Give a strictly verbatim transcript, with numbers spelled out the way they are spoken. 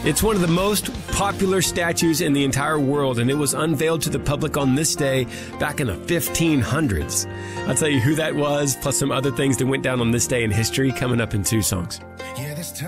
It's one of the most popular statues in the entire world, and it was unveiled to the public on this day back in the fifteen hundreds. I'll tell you who that was, plus some other things that went down on this day in history, coming up in two songs.